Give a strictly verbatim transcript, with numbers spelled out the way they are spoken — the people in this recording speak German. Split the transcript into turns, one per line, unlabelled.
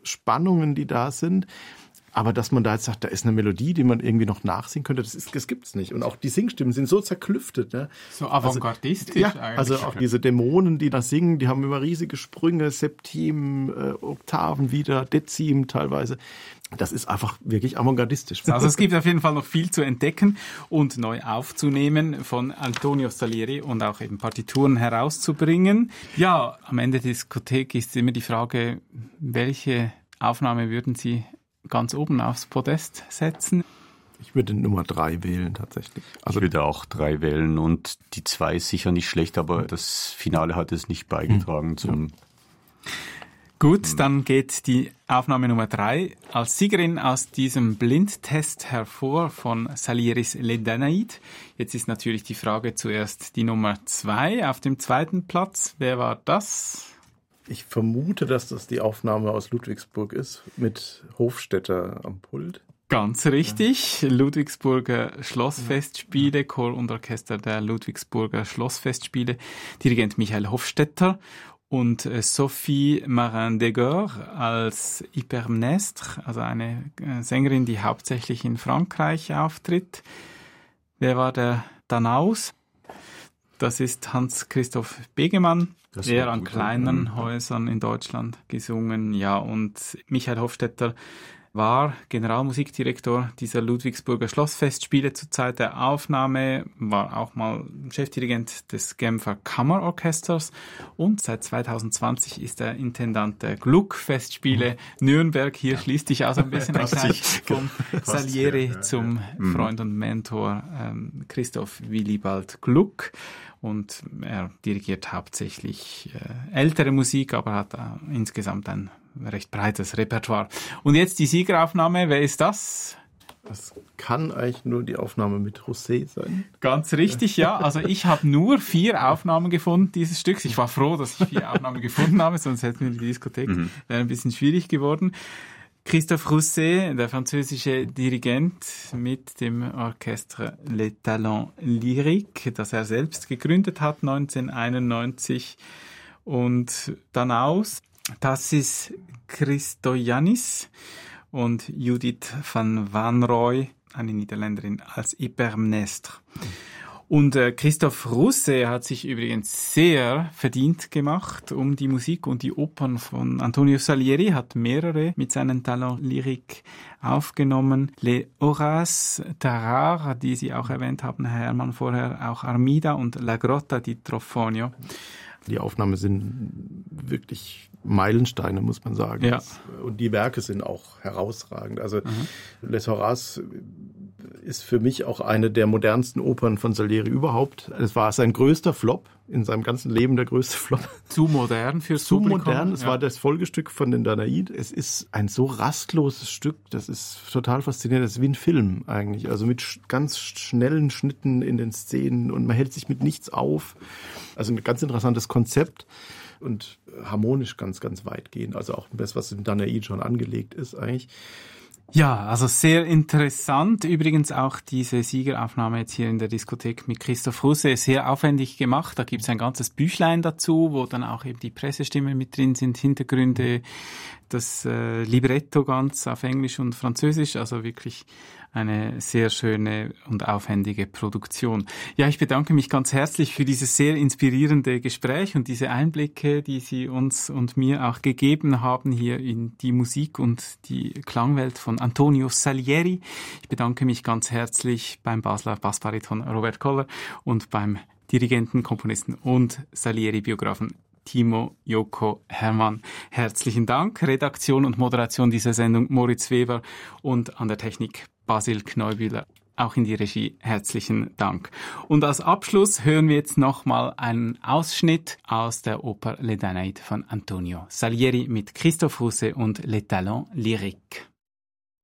Spannungen, die da sind. Aber dass man da jetzt sagt, da ist eine Melodie, die man irgendwie noch nachsingen könnte, das, ist, das gibt's nicht. Und auch die Singstimmen sind so zerklüftet. Ne?
So avantgardistisch
also, ja, eigentlich. Also auch diese Dämonen, die da singen, die haben immer riesige Sprünge, Septim, äh, Oktaven wieder, Dezim teilweise. Das ist einfach wirklich avantgardistisch.
Also es gibt auf jeden Fall noch viel zu entdecken und neu aufzunehmen von Antonio Salieri und auch eben Partituren herauszubringen. Ja, am Ende der Diskothek ist immer die Frage, welche Aufnahme würden Sie ganz oben aufs Podest setzen?
Ich würde Nummer drei wählen tatsächlich.
Also ich würde auch drei wählen und die zwei ist sicher nicht schlecht, aber das Finale hat es nicht beigetragen hm. zum...
Gut, dann geht die Aufnahme Nummer drei als Siegerin aus diesem Blindtest hervor von Salieris Les Danaïdes. Jetzt ist natürlich die Frage zuerst die Nummer zwei auf dem zweiten Platz. Wer war das?
Ich vermute, dass das die Aufnahme aus Ludwigsburg ist, mit Hofstetter am Pult.
Ganz richtig. Ja. Ludwigsburger Schlossfestspiele, Chor und Orchester der Ludwigsburger Schlossfestspiele, Dirigent Michael Hofstetter und Sophie Marin-Degor als Hypermnestre, also eine Sängerin, die hauptsächlich in Frankreich auftritt. Wer war der Danaus? Das ist Hans-Christoph Begemann, der an kleinen mhm. Häusern in Deutschland gesungen. Ja, und Michael Hofstetter war Generalmusikdirektor dieser Ludwigsburger Schlossfestspiele zur Zeit der Aufnahme, war auch mal Chefdirigent des Genfer Kammerorchesters und seit zwanzig zwanzig ist er Intendant der Gluck-Festspiele mhm. Nürnberg. Hier schließt sich also ein bisschen ein Kreis vom Salieri ja, zum ja. Freund und Mentor ähm, Christoph Willibald Gluck. Und er dirigiert hauptsächlich äh, ältere Musik, aber hat äh, insgesamt ein recht breites Repertoire. Und jetzt die Siegeraufnahme, wer ist das?
Das kann eigentlich nur die Aufnahme mit José sein.
Ganz richtig, ja. Also ich habe nur vier Aufnahmen gefunden dieses Stücks. Ich war froh, dass ich vier Aufnahmen gefunden habe, sonst hätten wir die Diskothek mhm. wäre ein bisschen schwierig geworden. Christophe Rousset, der französische Dirigent mit dem Orchestre Les Talents Lyriques, das er selbst gegründet hat neunzehnhunderteinundneunzig. Und Danaus, Tassis Christoyannis und Judith van Wanrooy, eine Niederländerin, als Hypermnestre. Und äh, Christophe Rousset hat sich übrigens sehr verdient gemacht um die Musik und die Opern von Antonio Salieri, hat mehrere mit seinen Talents Lyriques aufgenommen. Les Horaces Tarare, die Sie auch erwähnt haben, Herr Herrmann, vorher, auch Armida und La Grotta di Trofonio.
Die Aufnahmen sind wirklich Meilensteine, muss man sagen.
Ja.
Und die Werke sind auch herausragend. Also mhm. Les Horaces ist für mich auch eine der modernsten Opern von Salieri überhaupt. Es war sein größter Flop, in seinem ganzen Leben der größte Flop.
Zu modern fürs
Zu
Publikum.
modern, es
ja.
war das Folgestück von den Danaïdes. Es ist ein so rastloses Stück, das ist total faszinierend. Das ist wie ein Film eigentlich, also mit sch- ganz schnellen Schnitten in den Szenen und man hält sich mit nichts auf. Also ein ganz interessantes Konzept und harmonisch ganz, ganz weitgehend. Also auch das, was im Danaïde schon angelegt ist eigentlich.
Ja, also sehr interessant. Übrigens auch diese Siegeraufnahme jetzt hier in der Diskothek mit Christophe Rousset, sehr aufwendig gemacht. Da gibt es ein ganzes Büchlein dazu, wo dann auch eben die Pressestimmen mit drin sind, Hintergründe, das äh, Libretto ganz auf Englisch und Französisch. Also wirklich eine sehr schöne und aufwendige Produktion. Ja, ich bedanke mich ganz herzlich für dieses sehr inspirierende Gespräch und diese Einblicke, die Sie uns und mir auch gegeben haben hier in die Musik und die Klangwelt von Antonio Salieri. Ich bedanke mich ganz herzlich beim Basler Bassbariton Robert Koller und beim Dirigenten, Komponisten und Salieri-Biografen Timo Joko Herrmann. Herzlichen Dank. Redaktion und Moderation dieser Sendung Moritz Weber und an der Technik Basil Kneubühler. Auch in die Regie herzlichen Dank. Und als Abschluss hören wir jetzt nochmal einen Ausschnitt aus der Oper Les Danaïdes von Antonio Salieri mit Christophe Rousset und Les Talents Lyriques.